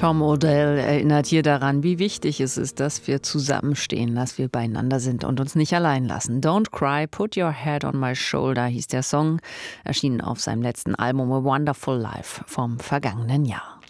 Tom Odell erinnert hier daran, wie wichtig es ist, dass wir zusammenstehen, dass wir beieinander sind und uns nicht allein lassen. Don't Cry, Put Your Head on My Shoulder hieß der Song, erschienen auf seinem letzten Album A Wonderful Life vom vergangenen Jahr.